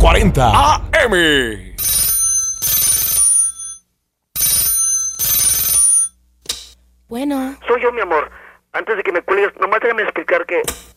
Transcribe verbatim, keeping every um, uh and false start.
cuarenta A M. Bueno. Soy yo, mi amor. Antes de que me cuelgues, nomás déjame explicar que